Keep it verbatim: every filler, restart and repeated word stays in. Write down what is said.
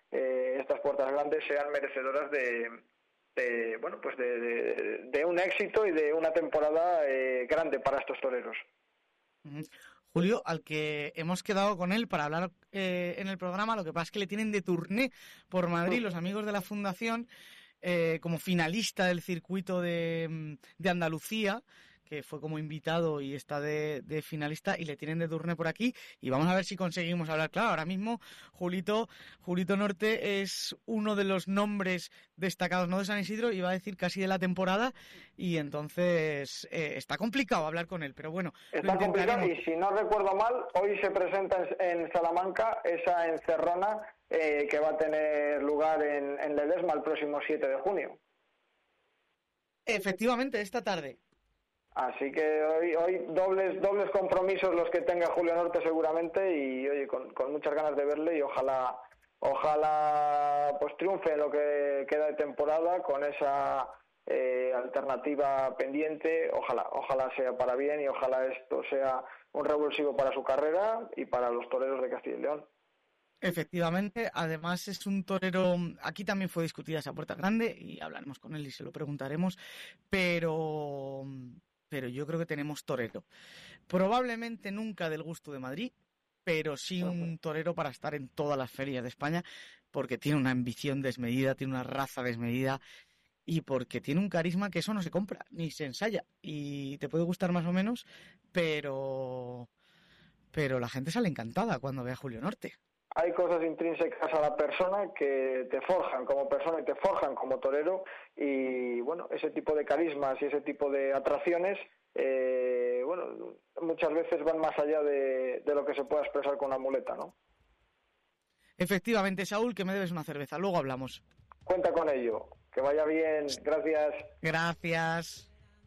eh, estas puertas grandes sean merecedoras de, de bueno, pues de, de, de un éxito y de una temporada eh, grande para estos toreros. Julio, al que hemos quedado con él para hablar eh, en el programa, lo que pasa es que le tienen de turné por Madrid los amigos de la Fundación eh, como finalista del circuito de, de Andalucía, que fue como invitado y está de, de finalista, y le tienen de turné por aquí, y vamos a ver si conseguimos hablar. Claro, ahora mismo Julito, Julito Norte es uno de los nombres destacados, no de San Isidro, iba a decir casi de la temporada, y entonces eh, está complicado hablar con él, pero bueno, está lo complicado, y si no recuerdo mal, hoy se presenta en, en Salamanca esa encerrona eh, que va a tener lugar en, en Ledesma el próximo siete de junio. Efectivamente, esta tarde. Así que hoy hoy dobles dobles compromisos los que tenga Julio Norte seguramente, y oye, con, con muchas ganas de verle, y ojalá ojalá pues triunfe en lo que queda de temporada con esa eh, alternativa pendiente. Ojalá ojalá sea para bien, y ojalá esto sea un revulsivo para su carrera y para los toreros de Castilla y León. Efectivamente, además es un torero, aquí también fue discutida esa puerta grande y hablaremos con él y se lo preguntaremos, pero pero yo creo que tenemos torero. Probablemente nunca del gusto de Madrid, pero sí un torero para estar en todas las ferias de España, porque tiene una ambición desmedida, tiene una raza desmedida, y porque tiene un carisma que eso no se compra, ni se ensaya, y te puede gustar más o menos, pero pero la gente sale encantada cuando ve a Julio Norte. Hay cosas intrínsecas a la persona que te forjan como persona y te forjan como torero, y bueno, ese tipo de carismas y ese tipo de atracciones eh, bueno, muchas veces van más allá de, de lo que se pueda expresar con una muleta, ¿no? Efectivamente, Saúl, que me debes una cerveza, luego hablamos. Cuenta con ello, que vaya bien, gracias. Gracias.